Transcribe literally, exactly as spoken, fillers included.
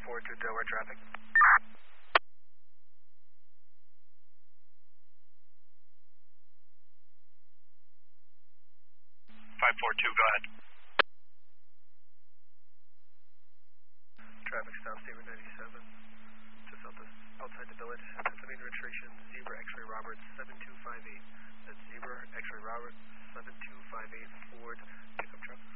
four two Delaware traffic. five four two, go ahead. Traffic south, State Route ninety-seven, just out the, outside the village, Pennsylvania Ridge